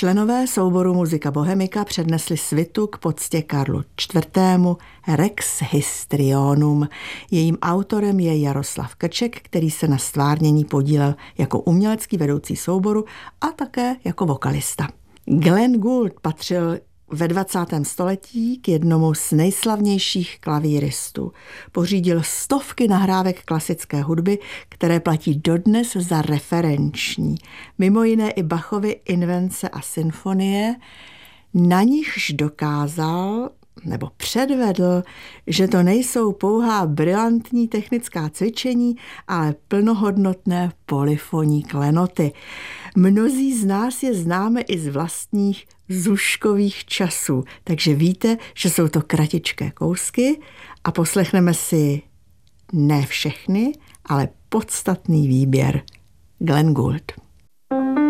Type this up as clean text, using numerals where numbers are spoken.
Členové souboru Musica Bohemica přednesli svitu k poctě Karlu IV. Rex Histrionum. Jejím autorem je Jaroslav Krček, který se na stvárnění podílel jako umělecký vedoucí souboru a také jako vokalista. Glenn Gould patřil ve 20. století k jednomu z nejslavnějších klavíristů. Pořídil stovky nahrávek klasické hudby, které platí dodnes za referenční. Mimo jiné i Bachovy invence a symfonie, na nichž dokázal nebo předvedl, že to nejsou pouhá brilantní technická cvičení, ale plnohodnotné polyfonní klenoty. Mnozí z nás je známe i z vlastních zuškových časů, takže víte, že jsou to kratičké kousky a poslechneme si ne všechny, ale podstatný výběr. Glenn Gould.